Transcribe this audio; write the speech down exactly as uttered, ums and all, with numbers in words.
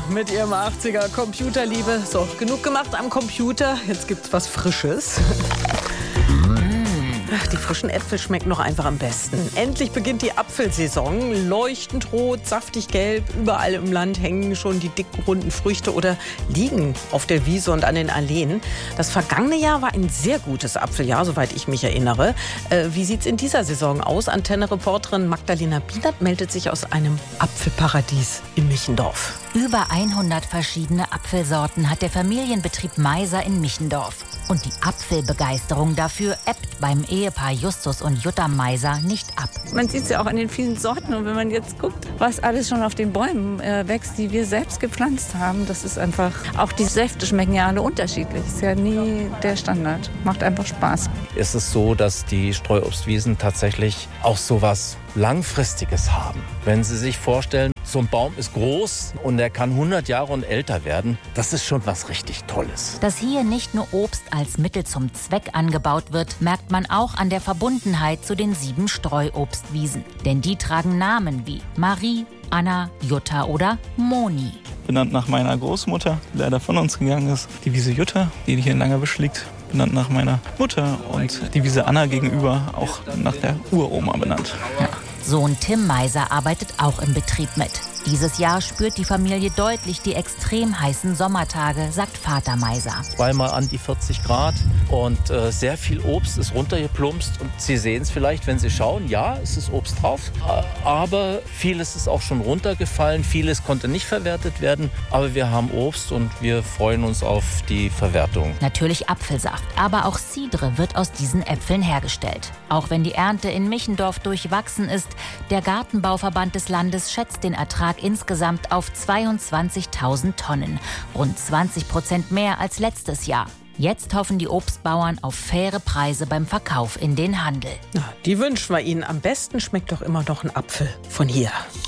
mit ihrem achtziger Computerliebe. So, genug gemacht am Computer. Jetzt gibt's was Frisches. Ach, die frischen Äpfel schmecken noch einfach am besten. Endlich beginnt die Apfelsaison. Leuchtend rot, saftig gelb. Überall im Land hängen schon die dicken, runden Früchte oder liegen auf der Wiese und an den Alleen. Das vergangene Jahr war ein sehr gutes Apfeljahr, soweit ich mich erinnere. Äh, wie sieht's in dieser Saison aus? Antenne-Reporterin Magdalena Bienert meldet sich aus einem Apfelparadies in Michendorf. Über hundert verschiedene Apfelsorten hat der Familienbetrieb Meiser in Michendorf. Und die Apfelbegeisterung dafür ebbt beim Ehepaar Justus und Jutta Meiser nicht ab. Man sieht es ja auch an den vielen Sorten. Und wenn man jetzt guckt, was alles schon auf den Bäumen äh, wächst, die wir selbst gepflanzt haben, das ist einfach... Auch die Säfte schmecken ja alle unterschiedlich. Ist ja nie der Standard. Macht einfach Spaß. Es ist so, dass die Streuobstwiesen tatsächlich auch so was Langfristiges haben. Wenn Sie sich vorstellen, so ein Baum ist groß und er kann hundert Jahre und älter werden. Das ist schon was richtig Tolles. Dass hier nicht nur Obst als Mittel zum Zweck angebaut wird, merkt man auch an der Verbundenheit zu den sieben Streuobstwiesen. Denn die tragen Namen wie Marie, Anna, Jutta oder Moni. Benannt nach meiner Großmutter, die leider von uns gegangen ist. Die Wiese Jutta, die hier in Langerwisch liegt, benannt nach meiner Mutter. Und die Wiese Anna gegenüber auch nach der Uroma benannt. Ja. Sohn Tim Meiser arbeitet auch im Betrieb mit. Dieses Jahr spürt die Familie deutlich die extrem heißen Sommertage, sagt Vater Meiser. Zweimal an die vierzig Grad und äh, sehr viel Obst ist runtergeplumpst. Und Sie sehen es vielleicht, wenn Sie schauen, ja, es ist Obst drauf. Aber vieles ist auch schon runtergefallen, vieles konnte nicht verwertet werden. Aber wir haben Obst und wir freuen uns auf die Verwertung. Natürlich Apfelsaft, aber auch Cidre wird aus diesen Äpfeln hergestellt. Auch wenn die Ernte in Michendorf durchwachsen ist, der Gartenbauverband des Landes schätzt den Ertrag insgesamt auf zweiundzwanzigtausend Tonnen. Rund zwanzig Prozent mehr als letztes Jahr. Jetzt hoffen die Obstbauern auf faire Preise beim Verkauf in den Handel. Na, die wünschen wir Ihnen. Am besten schmeckt doch immer noch ein Apfel von hier.